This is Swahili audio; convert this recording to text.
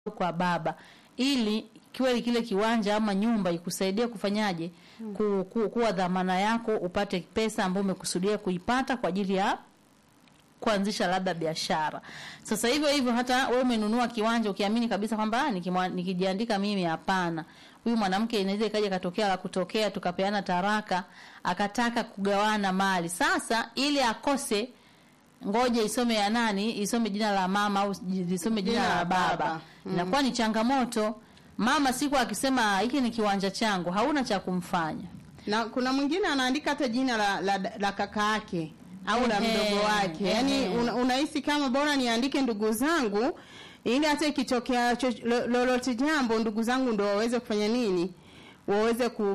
kwa baba, ili kiwe kile kiwanja ama nyumba ikusaidia kufanyaje kuwa dhamana yako, upate pesa ambayo umekusudia kuipata kwa ajili ya kuanzisha labda biashara. Sasa hivyo hata wewe umenunua kiwanja ukiamini kabisa kwamba nikijiandika mimi, hapana. Huyu mwanamke inaweza ikaja katokea la kutokea, tukapeana taraka, akataka kugawana mali. Sasa ili akose, ngoje isome ya nani, isome jina la mama au isome jina la baba. Inakuwa ni changamoto. Mama siku akisema hiki ni kiwanja changu, hauna cha kumfanya. Na kuna mwingine anaandika hata jina la kaka yake au la mdogo wake. Yaani unahisi kama bora niandike ndugu zangu, ili hata ikitokea lolote jambo ndugu zangu ndio waweze kufanya nini? Waweze